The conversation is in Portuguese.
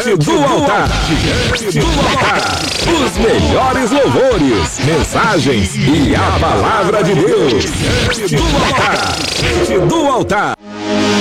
do altar. Diante do altar. Os melhores louvores, mensagens e a palavra de Deus. Diante do altar.